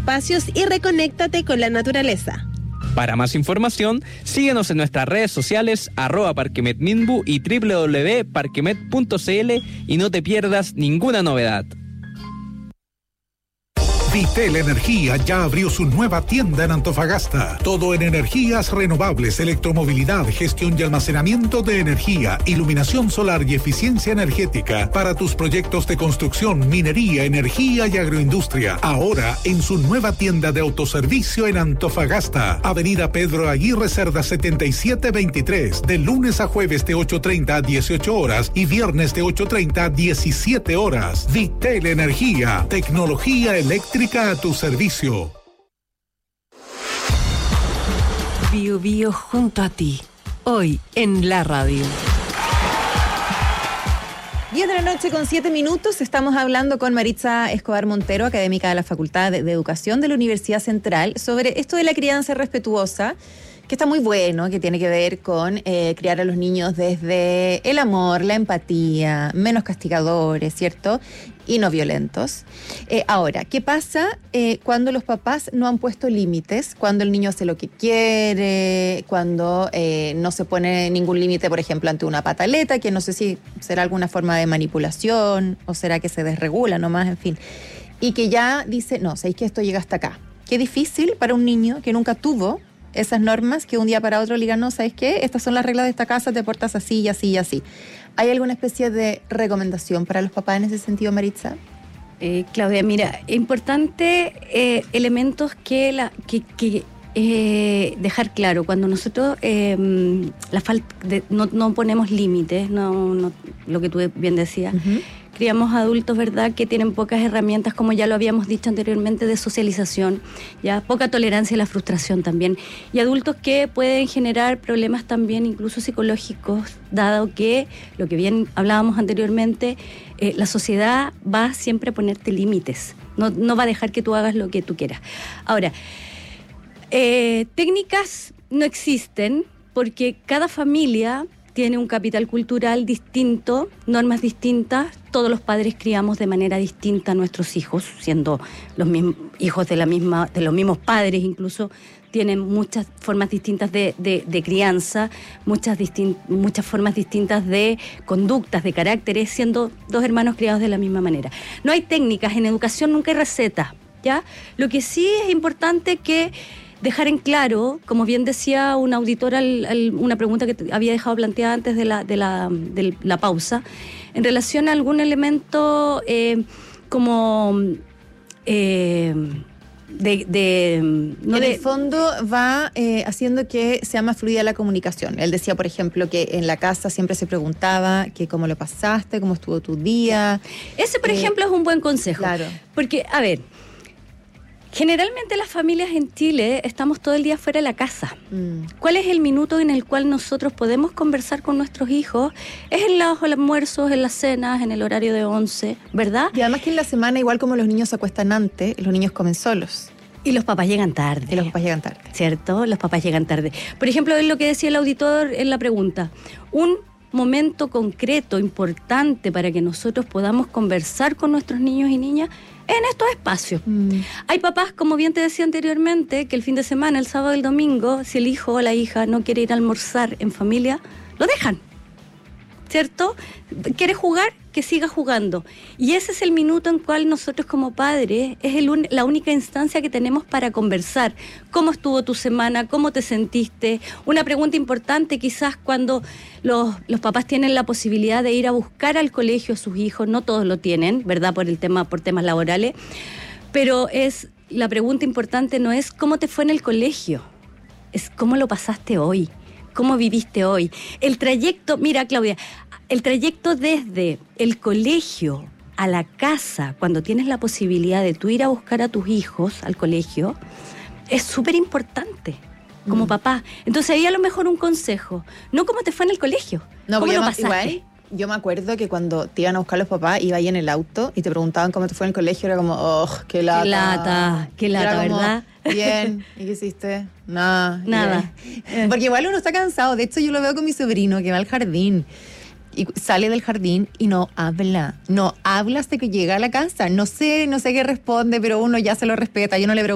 espacios y reconéctate con la naturaleza. Para más información, síguenos en nuestras redes sociales @parquemetminbu y www.parquemet.cl y no te pierdas ninguna novedad. Vitel Energía ya abrió su nueva tienda en Antofagasta. Todo en energías renovables, electromovilidad, gestión y almacenamiento de energía, iluminación solar y eficiencia energética para tus proyectos de construcción, minería, energía y agroindustria. Ahora en su nueva tienda de autoservicio en Antofagasta. Avenida Pedro Aguirre Cerda 7723. De lunes a jueves de 8:30 a 18 horas y viernes de 8:30 a 17 horas. Vitel Energía. Tecnología eléctrica a tu servicio. Bio Bio junto a ti, hoy en la radio. 10 de la noche con 7 minutos, estamos hablando con Maritza Escobar Montero, académica de la Facultad de Educación de la Universidad Central, sobre esto de la crianza respetuosa, que está muy bueno, que tiene que ver con criar a los niños desde el amor, la empatía, menos castigadores, ¿cierto? Y no violentos. Ahora, ¿qué pasa cuando los papás no han puesto límites? Cuando el niño hace lo que quiere, cuando no se pone ningún límite, por ejemplo, ante una pataleta, que no sé si será alguna forma de manipulación o será que se desregula nomás, en fin. Y que ya dice, no, sabéis que esto llega hasta acá. Qué difícil para un niño que nunca tuvo esas normas, que un día para otro le digan, no, ¿sabes qué? Estas son las reglas de esta casa, te portas así y así y así. ¿Hay alguna especie de recomendación para los papás en ese sentido, Maritza? Claudia, mira, importante elementos que dejar claro. Cuando nosotros no ponemos límites, no, lo que tú bien decías, criamos adultos, ¿verdad?, que tienen pocas herramientas, como ya lo habíamos dicho anteriormente, de socialización, ya poca tolerancia a la frustración también, y adultos que pueden generar problemas también incluso psicológicos, dado que, lo que bien hablábamos anteriormente, la sociedad va siempre a ponerte límites, no va a dejar que tú hagas lo que tú quieras. Ahora, técnicas no existen porque cada familia tiene un capital cultural distinto, normas distintas. Todos los padres criamos de manera distinta a nuestros hijos, siendo los mismos hijos de los mismos padres, incluso tienen muchas formas distintas de crianza, muchas formas distintas de conductas, de caracteres, siendo dos hermanos criados de la misma manera. No hay técnicas, en educación nunca hay recetas, ¿ya? Lo que sí es importante que dejar en claro, como bien decía un auditor una pregunta que había dejado planteada antes de la pausa, en relación a algún elemento en el fondo va haciendo que sea más fluida la comunicación. Él decía, por ejemplo, que en la casa siempre se preguntaba que cómo lo pasaste, cómo estuvo tu día. Ese, por ejemplo, es un buen consejo. Claro. Porque, a ver, generalmente las familias en Chile estamos todo el día fuera de la casa. ¿Cuál es el minuto en el cual nosotros podemos conversar con nuestros hijos? Es en los almuerzos, en las cenas, en el horario de 11, ¿verdad? Y además que en la semana, igual como los niños se acuestan antes, los niños comen solos. Y los papás llegan tarde. ¿Cierto? Los papás llegan tarde. Por ejemplo, es lo que decía el auditor en la pregunta. Un momento concreto, importante para que nosotros podamos conversar con nuestros niños y niñas en estos espacios. Hay papás, como bien te decía anteriormente, que el fin de semana, el sábado y el domingo, si el hijo o la hija no quiere ir a almorzar en familia, lo dejan, ¿cierto? ¿Quiere jugar? Que siga jugando. Y ese es el minuto en cual nosotros como padres es la única instancia que tenemos para conversar. ¿Cómo estuvo tu semana? ¿Cómo te sentiste? Una pregunta importante quizás cuando los papás tienen la posibilidad de ir a buscar al colegio a sus hijos, no todos lo tienen, ¿verdad? Por temas laborales, pero la pregunta importante no es cómo te fue en el colegio, es cómo lo pasaste hoy, cómo viviste hoy. El trayecto, mira, Claudia, el trayecto desde el colegio a la casa, cuando tienes la posibilidad de tú ir a buscar a tus hijos al colegio, es súper importante como papá. Entonces ahí a lo mejor un consejo, no cómo te fue en el colegio, no, cómo lo pasaste. Igual, yo me acuerdo que cuando te iban a buscar los papás, iba ahí en el auto y te preguntaban cómo te fue en el colegio, era como, oh, qué lata. Qué lata, como, ¿verdad? Bien, ¿y qué hiciste? Nada. Bien. Porque igual uno está cansado, de hecho yo lo veo con mi sobrino que va al jardín. Y sale del jardín y no habla hasta que llega a la casa. No sé qué responde, pero uno ya se lo respeta. Yo no le pregunto